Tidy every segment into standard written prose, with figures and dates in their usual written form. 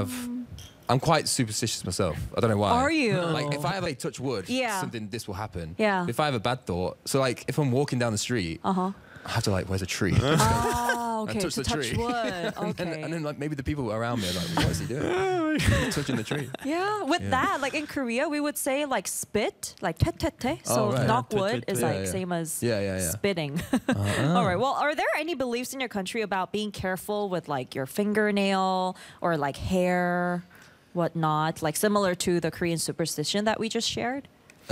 I'm quite superstitious myself. I don't know why. Are you? Like, if I have a touch wood, Yeah. this will happen. Yeah. If I have a bad thought, so like if I'm walking down the street, I have to like, where's a tree? Oh, okay. touch To the touch tree. wood. Okay. and then like maybe the people around me are like, what is he doing? Touching the tree. Yeah, with that, like in Korea, we would say like spit, like te. So right. knock Te, te, wood te. is Yeah, like yeah. same as Yeah. spitting. All right. Well, are there any beliefs in your country about being careful with like your fingernail or like hair, whatnot, like similar to the Korean superstition that we just shared?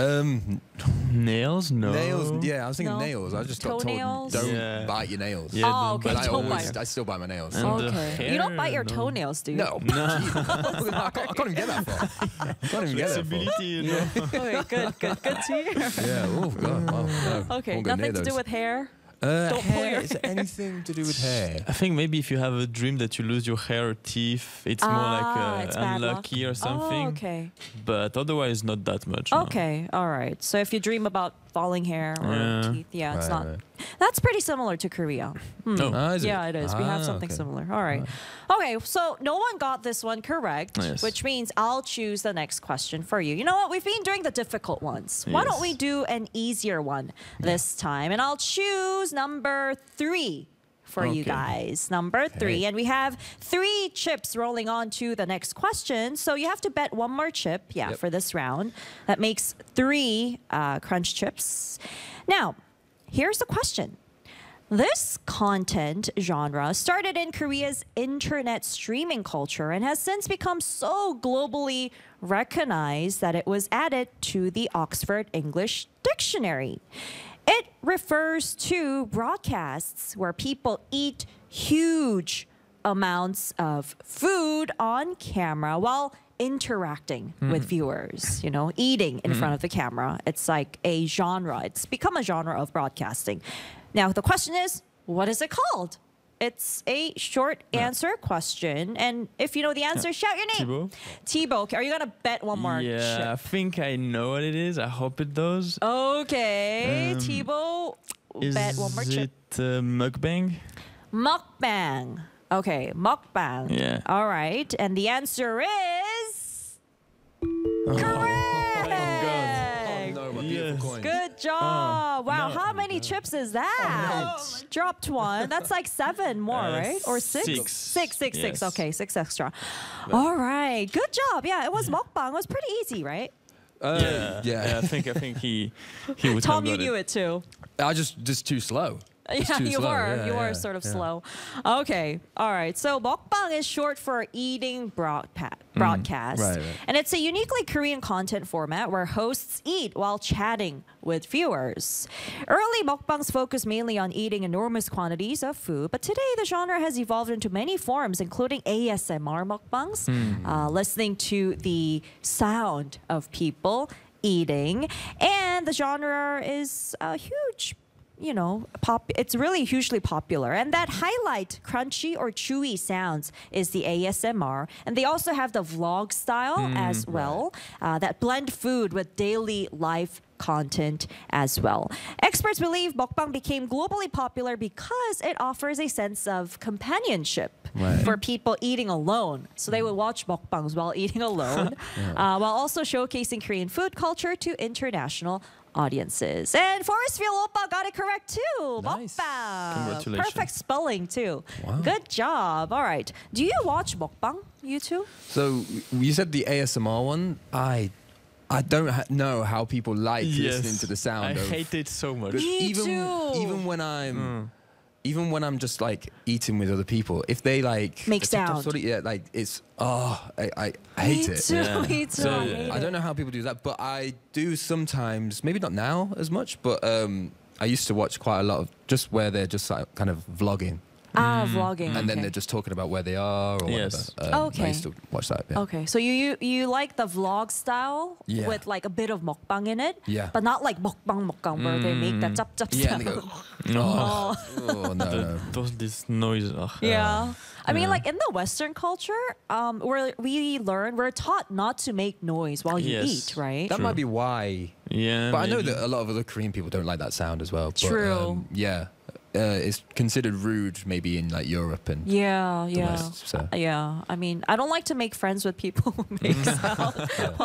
Nails? No. Nails. Yeah, I was thinking No. nails. I just got Toenails? told don't Yeah. bite your nails. Yeah, Oh, don't okay. But bite I your Don't always, bite. I still bite my nails. And the Okay. You don't bite your hair, no. toenails, do you? No. I can't even get that far. I can't even get that far. Flexibility, you know. Okay, good to hear. Yeah. Oh God. Wow. No. Okay, Won't go near nothing to do those. with hair. Don't pull hair. your Is there anything to do with hair? I think maybe if you have a dream that you lose your hair or teeth, it's more like it's bad luck. unlucky or something. Oh, okay. But otherwise, not that much. no. Okay, all right. So if you dream about falling hair or Yeah. teeth, yeah, it's Right, not. right. That's pretty similar to Korea. No. Ah, is it? Yeah, it is. We have Ah, something okay. similar. All right. Okay, so no one got this one correct, Yes. which means I'll choose the next question for you. You know what? We've been doing the difficult ones. Why don't Yes. we do an easier one this time? And I'll choose number 3 for you Okay. guys. Number 3. Okay. And we have 3 chips rolling on to the next question. So you have to bet one more chip, Yep. for this round. That makes 3 crunch chips. Now, here's the question. This content genre started in Korea's internet streaming culture and has since become so globally recognized that it was added to the Oxford English Dictionary. It refers to broadcasts where people eat huge amounts of food on camera while interacting with viewers, eating in front of the camera. It's like a genre. It's become a genre of broadcasting. Now, the question is, what is it called? It's a short answer question. And if you know the answer, shout your name. Thibaut? Thibaut, okay, are you going to bet one more Yeah, I chip? think I know what it is. I hope it does. Okay, Thibaut, Is bet one more chip. it mukbang? Mukbang. Okay, mukbang. Yeah. All right, and the answer is correct. Oh no, my Yes. beautiful coin. Good job. Wow, no. how many chips is that? Dropped one. That's like 7 more, right? Or 6? Six. Six. Yes. Okay, 6 extra. All right, good job. Yeah, it was mukbang. It was pretty easy, right? Yeah. I think he would Tom, have you got knew it. it too. I just too slow. Just Yeah, too you slow. were. Yeah, You were yeah, sort of yeah. slow. Okay. All right. So mukbang is short for eating broadcast. Right. And it's a uniquely Korean content format where hosts eat while chatting with viewers. Early mukbangs focused mainly on eating enormous quantities of food, but today the genre has evolved into many forms, including ASMR mukbangs, listening to the sound of people eating. And the genre is a huge it's really hugely popular. And that highlight crunchy or chewy sounds is the ASMR. And they also have the vlog style as well that blend food with daily life content as well. Experts believe mukbang became globally popular because it offers a sense of companionship for people eating alone. So they would watch mukbangs while eating alone, while also showcasing Korean food culture to international audiences. And Forestville Oppa got it correct too. Nice. Mukbang. Congratulations. Perfect spelling too. Wow. Good job. All right. Do you watch mukbang, you two? So you said the ASMR one. I don't know how people like listening to the sound. I of, hate it so much. Me even too. even when I'm just like eating with other people, if they like Make the TikTok sound. Sort of, yeah, like it's I hate Me it. too. Yeah. Me too. So, I hate I it. don't know how people do that, but I do sometimes. Maybe not now as much, but I used to watch quite a lot of just where they're just like kind of vlogging, Vlogging. and then okay. they're just talking about where they are or Yes. whatever. Okay. I used to watch that. Yeah. Okay, so you like the vlog style Yeah. with like a bit of mukbang in it, Yeah. but not like mukbang where they make that chop chop Yeah, and they sound. go, No. oh no. This noise. Yeah. I mean, like in the Western culture, where we're taught not to make noise while you Yes. eat, right? That might be why. Yeah. But I know maybe. that a lot of other Korean people don't like that sound as well. But, True. yeah. is considered rude maybe in like Europe and Yeah, the yeah. West. So Yeah, I mean, I don't like to make friends with people who make sound